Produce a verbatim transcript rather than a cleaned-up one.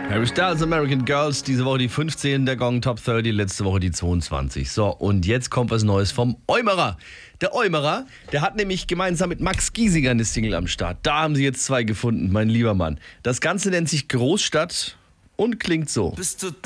Harry Styles, American Girls, diese Woche die fünfzehn der Gong Top dreißig, letzte Woche die zweiundzwanzig. So, und jetzt kommt was Neues vom Eumerer. Der Eumerer, der hat nämlich gemeinsam mit Max Giesinger eine Single am Start. Da haben sie jetzt zwei gefunden, mein lieber Mann. Das Ganze nennt sich Großstadt und klingt so. Bist du